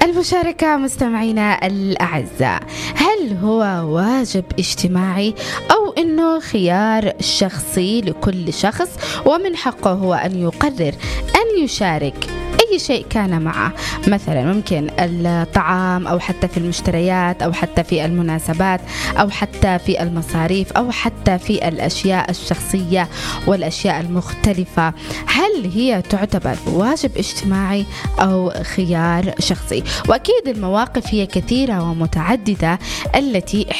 المشاركة مستمعينا الأعزاء، هل هو واجب اجتماعي أو إنه خيار شخصي لكل شخص ومن حقه هو أن يقرر أن يشارك أي شيء كان معه؟ مثلا ممكن الطعام أو حتى في المشتريات أو حتى في المناسبات أو حتى في المصاريف أو حتى في الأشياء الشخصية والأشياء المختلفة. هل هي تعتبر واجب اجتماعي أو خيار شخصي؟ وأكيد المواقف هي كثيرة ومتعددة التي